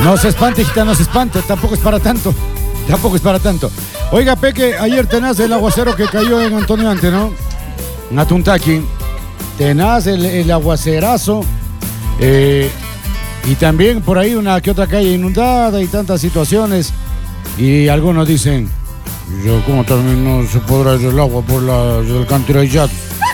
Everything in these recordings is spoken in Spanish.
No se espante, hijita, no se espante. Tampoco es para tanto. Tampoco es para tanto. Oiga, Peque, ayer tenaz el aguacero que cayó en Antonio Ante, ¿no? En Atuntaqui. Tenaz el aguacerazo. Y también por ahí una que otra calle inundada y tantas situaciones. Y algunos dicen, ¿cómo también no se podrá ir el agua por el alcantarillado?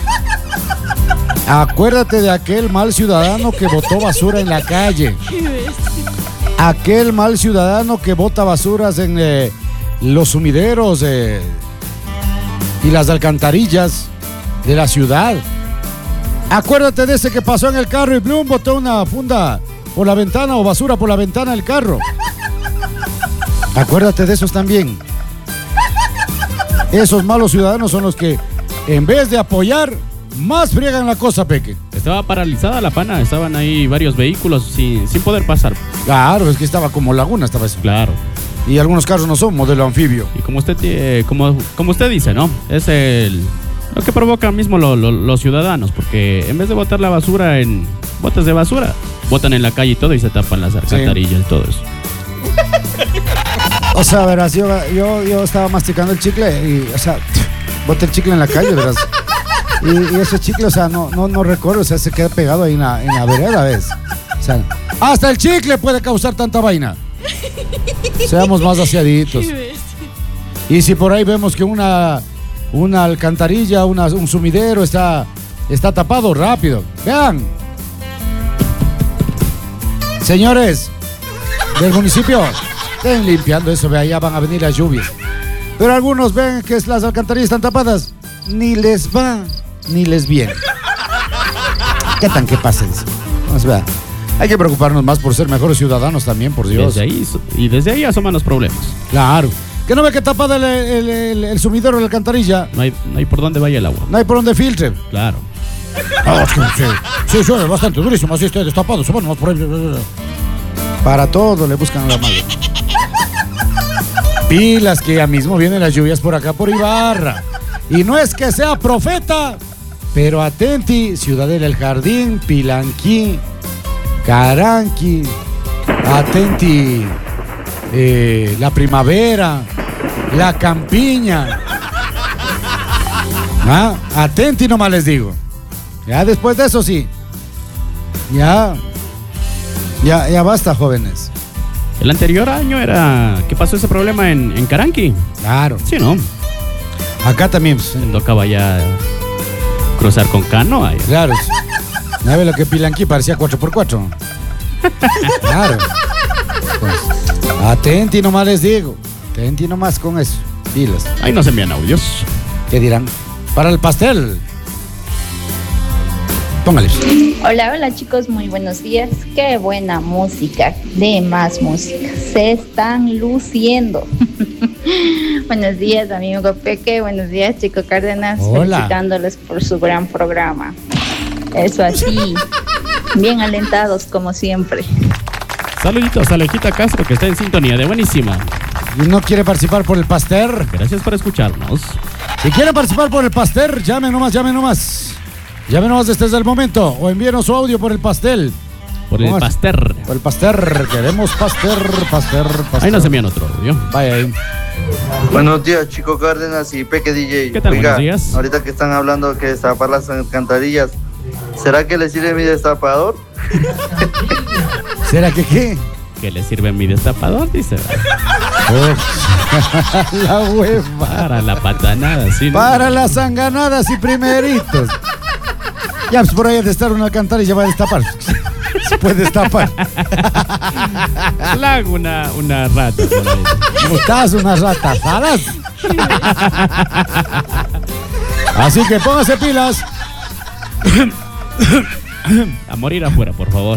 Acuérdate de aquel mal ciudadano que botó basura en la calle. Aquel mal ciudadano que bota basuras en los sumideros y las alcantarillas de la ciudad. Acuérdate de ese que pasó en el carro y Bloom botó una funda por la ventana o basura por la ventana del carro. Acuérdate de esos también. Esos malos ciudadanos son los que, en vez de apoyar, más friegan la cosa, Peque. Estaba paralizada la pana, estaban ahí varios vehículos sin poder pasar. Claro, es que estaba como laguna, estaba eso. Claro. Y algunos carros no son modelo anfibio. Y como usted dice, ¿no? Es lo que provocan mismo los ciudadanos, porque en vez de botar la basura en botes de basura, botan en la calle y todo y se tapan las alcantarillas y todo eso. O sea, verás, yo estaba masticando el chicle y, o sea, boté el chicle en la calle, verás. Y ese chicle, o sea, no recuerdo, o sea, se queda pegado ahí en la vereda, ¿ves? O sea, hasta el chicle puede causar tanta vaina. Seamos más aseaditos. Y si por ahí vemos que una alcantarilla, un sumidero está tapado, rápido. Vean. Señores del municipio, estén limpiando eso, vea, ya van a venir las lluvias. Pero algunos ven que las alcantarillas están tapadas, ni les va, ni les viene. ¿Qué tan que pase eso? Vamos, vea. Hay que preocuparnos más por ser mejores ciudadanos también, por Dios. Desde ahí asoman los problemas. Claro. ¿Que no ve que tapada el sumidero de la alcantarilla? No hay por dónde vaya el agua. No hay por dónde filtre. Claro. Sí, llueve bastante durísimo, así está destapado. Más por ahí. Para todo le buscan la mano. Pilas, que ya mismo vienen las lluvias por acá, por Ibarra. Y no es que sea profeta, pero atenti, Ciudadela El Jardín, Pilanquí, Caranqui, atenti, La Primavera, La Campiña. Atenti nomás les digo. Ya después de eso sí. Ya basta, jóvenes. El anterior año ¿qué pasó ese problema en Caranqui? Claro. Sí, ¿no? Acá también. Pues, tocaba ya cruzar con canoa. Claro. ¿Ya ve lo que Pilanqui parecía 4x4? Claro. Pues, atenti nomás les digo. Atenti nomás con eso. Pilas. Ahí nos envían audios. ¿Qué dirán? Para el pastel. Póngale. Hola chicos, muy buenos días. Qué buena música, de más música. Se están luciendo. Buenos días, amigo Peque. Buenos días, Chico Cárdenas. Hola. Felicitándoles por su gran programa. Eso así, bien alentados como siempre. Saluditos a Alejita Castro, que está en sintonía de buenísima. ¿Y no quiere participar por el pastel? Gracias por escucharnos. Si quieren participar por el pastel, llamen nomás. Llámenos desde el momento o envíenos su audio por el pastel. Por el pastel. Por el pastel. Queremos pastel. Ahí nos envían otro audio. Vaya ahí. Buenos días, Chico Cárdenas y Peque DJ. ¿Qué tal? Oiga, buenos días. Ahorita que están hablando que destapar las alcantarillas, ¿será que le sirve mi destapador? ¿Será que qué? ¿Qué le sirve mi destapador? Dice. La hueva. Para la patanada, sí. Para las sanganadas y primeritos. Ya, pues por ahí de estar una alcantarilla va a destapar. Se puede destapar. Lago una rata por ahí. ¿Estás unas ratazadas? Así que póngase pilas. A morir afuera, por favor.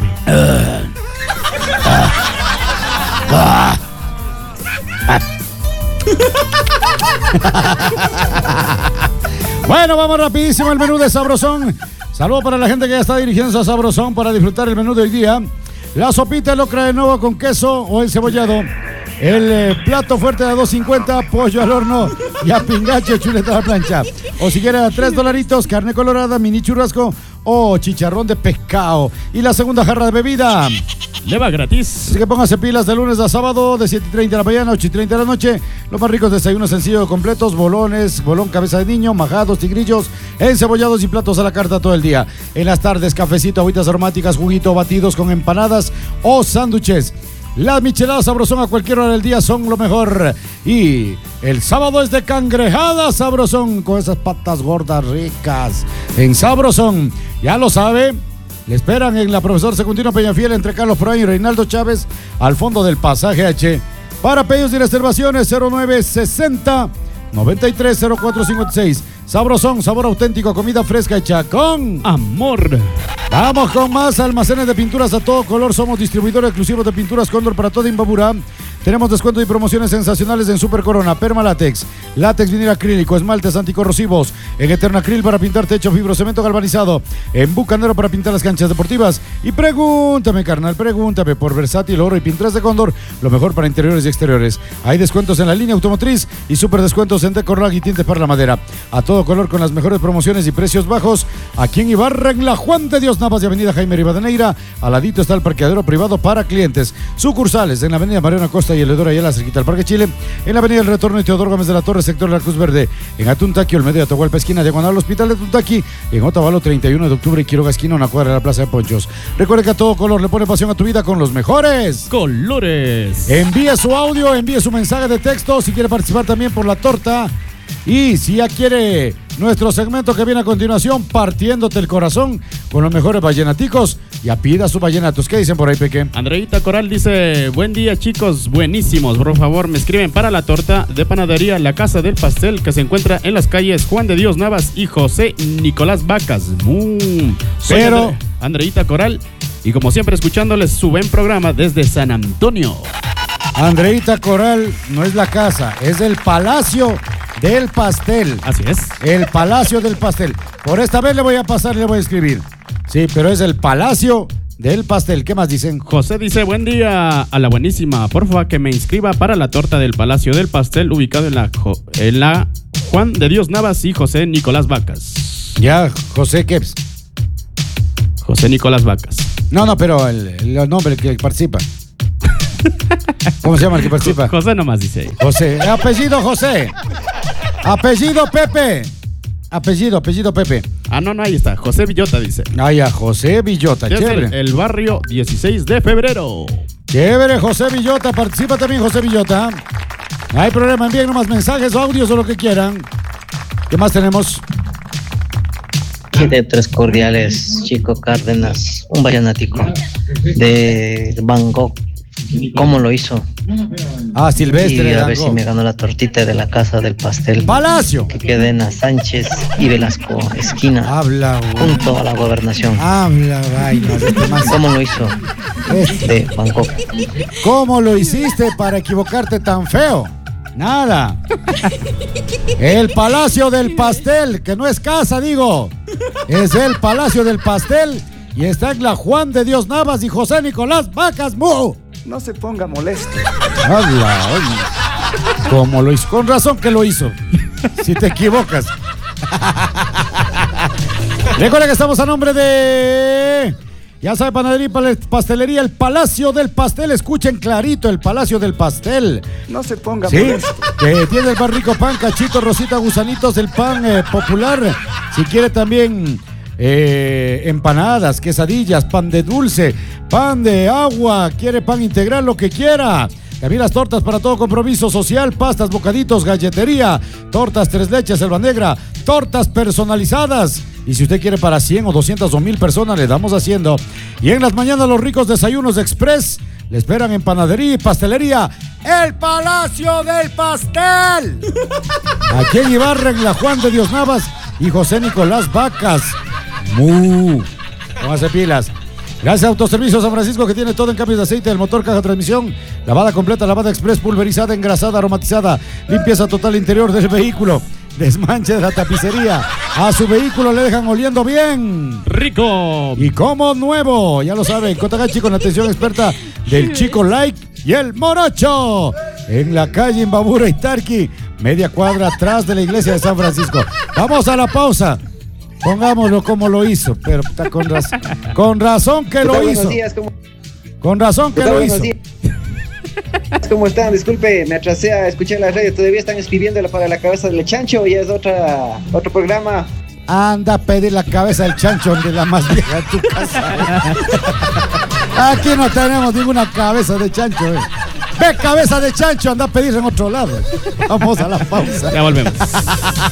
Bueno, vamos rapidísimo al menú de Sabrosón. Saludos para la gente que ya está dirigiéndose a Sabrosón para disfrutar el menú de hoy día. La sopita de locra de nuevo con queso o encebollado. El plato fuerte de $2.50, pollo al horno y a pingache, chuleta a la plancha. O si quiere a $3, carne colorada, mini churrasco o chicharrón de pescado. Y la segunda jarra de bebida le va gratis. Así que póngase pilas de lunes a sábado, de 7:30 de la mañana a 8:30 de la noche. Los más ricos desayunos sencillos completos, bolones, bolón cabeza de niño, majados, tigrillos, encebollados y platos a la carta todo el día. En las tardes, cafecito, agüitas aromáticas, juguito, batidos con empanadas o sándwiches. Las micheladas Sabrosón a cualquier hora del día son lo mejor. Y el sábado es de cangrejada Sabrosón, con esas patas gordas ricas en Sabrosón. Ya lo sabe, le esperan en la Profesor Secundino Peñafiel entre Carlos Proaño y Reinaldo Chávez, al fondo del Pasaje H. Para pedidos y reservaciones, 0960 930456. Sabrosón, sabor auténtico, comida fresca hecha con amor. Vamos con más almacenes de pinturas a todo color. Somos distribuidores exclusivos de pinturas Cóndor para toda Imbabura. Tenemos descuentos y promociones sensacionales en Super Corona, Permalátex, látex vinil acrílico, esmaltes anticorrosivos, en Eternacril para pintar techo, fibrocemento galvanizado, en Bucanero para pintar las canchas deportivas. Y pregúntame, carnal, pregúntame por Versátil, Oro y Pinturas de Cóndor, lo mejor para interiores y exteriores. Hay descuentos en la línea automotriz y super descuentos en Decorlag y tintes para la madera. A todo color con las mejores promociones y precios bajos. Aquí en Ibarra, en la Juan de Dios Navas y Avenida Jaime Rivadeneira. Al ladito está el parqueadero privado para clientes. Sucursales en la Avenida Mariana Costa y Eledora Ayala, cerquita al Parque Chile. En la Avenida El Retorno y Teodoro Gómez de la Torre, sector de la Cruz Verde. En Atuntaqui, Olmedo y Atahualpa esquina, diagonal al Hospital de Atuntaqui. En Otavalo, 31 de octubre y Quiroga esquina, una cuadra de la Plaza de Ponchos. Recuerde que a todo color le pone pasión a tu vida con los mejores colores. Envíe su audio, envíe su mensaje de texto si quiere participar también por la torta. Y si ya quiere nuestro segmento que viene a continuación, partiéndote el corazón con los mejores vallenaticos, ya pida sus vallenatos. ¿Qué dicen por ahí, Peque? Andreita Coral dice: buen día, chicos, buenísimos. Por favor, me escriben para la torta de panadería La Casa del Pastel, que se encuentra en las calles Juan de Dios Navas y José Nicolás Vacas. Pero Andreita Coral, y como siempre escuchándoles su buen programa desde San Antonio. Andreita Coral no es la casa, es el Palacio del Pastel. Así es. El Palacio del Pastel. Por esta vez le voy a pasar y le voy a escribir. Sí, pero es el Palacio del Pastel. ¿Qué más dicen? José dice: buen día a la buenísima. Porfa, que me inscriba para la torta del Palacio del Pastel, ubicado en la Juan de Dios Navas y José Nicolás Vacas. Ya, José Keps. José Nicolás Vacas. No, pero el nombre que participa. ¿Cómo se llama el que participa? José nomás dice. José. Apellido José. Apellido Pepe. Apellido Pepe. Ah, no, ahí está. José Villota dice. Ah, ya, José Villota. Desde chévere. el barrio 16 de febrero. Chévere, José Villota. Participa también, José Villota. No hay problema. Envíen nomás mensajes o audios o lo que quieran. ¿Qué más tenemos? De Tres Cordiales, Chico Cárdenas, un vallenático de Van Gogh. ¿Cómo lo hizo? Ah, Silvestre. Y a ver si me ganó la tortita de La Casa del Pastel. Palacio. Que queda en Sánchez y Velasco, esquina. Habla, güey. Junto a la gobernación. Habla, vainas. ¿Cómo lo hizo? De Van Gogh. ¿Cómo lo hiciste para equivocarte tan feo? Nada. El Palacio del Pastel, que no es casa, digo. Es el Palacio del Pastel y está en la Juan de Dios Navas y José Nicolás Vacas. ¡Mu! No se ponga molesto. Habla, oye. ¿Cómo lo hizo? Con razón que lo hizo. Si te equivocas. Recuerda que estamos a nombre de... Ya sabe, panadería y pastelería, el Palacio del Pastel. Escuchen clarito, el Palacio del Pastel. No se ponga Sí, molesto. que tiene el pan rico, pan cachito, rosita, gusanitos, el pan popular. Si quiere también empanadas, quesadillas, pan de dulce, pan de agua, quiere pan integral, lo que quiera. También las tortas para todo compromiso social, pastas, bocaditos, galletería, tortas tres leches, selva negra, tortas personalizadas. Y si usted quiere para 100 o 200 o 1000 personas, le damos haciendo. Y en las mañanas los ricos desayunos express le esperan en panadería y pastelería El Palacio del Pastel. Aquí en Ibarra, en la Juan de Dios Navas y José Nicolás Vacas. Póngase pilas. Gracias a Autoservicio San Francisco, que tiene todo en cambios de aceite del motor, caja de transmisión, lavada completa, lavada express, pulverizada, engrasada, aromatizada, limpieza total interior del vehículo, desmanche de la tapicería. A su vehículo le dejan oliendo bien rico y como nuevo. Ya lo saben, Cotacachi, con la atención experta del Chico Like y el Morocho, en la calle Imbabura y Tarqui, media cuadra atrás de la iglesia de San Francisco. Vamos a la pausa. Pongámoslo como lo hizo, pero está con razón que lo hizo. Con razón que lo hizo. ¿Cómo están? Disculpe, me atrasé a escuchar la radio. ¿Todavía están escribiéndola para la cabeza del chancho o ya es otro programa? Anda a pedir la cabeza del chancho de la más vieja de tu casa. Aquí no tenemos ninguna cabeza de chancho. Ve cabeza de chancho, anda a pedir en otro lado. Vamos a la pausa. Ya volvemos.